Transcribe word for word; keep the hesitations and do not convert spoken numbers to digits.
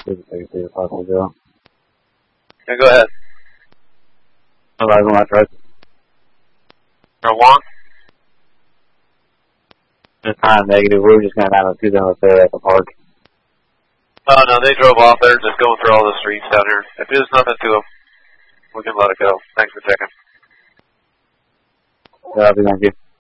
see if I can do it. Yeah, go ahead. Otherwise, I'm not trying. For one? It's kind of negative. We were just going to have a two down there at the park. Oh, no, they drove off. They're just going through all the streets down here. If there's nothing to them, we can let it go. Thanks for checking. Yeah, thank you.